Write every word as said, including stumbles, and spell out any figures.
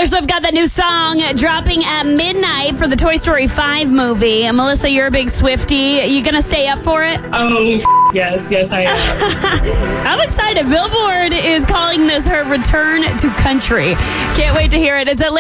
Taylor Swift got that new song dropping at midnight for the Toy Story five movie. And Melissa, you're a big Swiftie. You going to stay up for it? Oh, yes, yes, I am. I'm excited. Billboard is calling this her return to country. Can't wait to hear it. It's at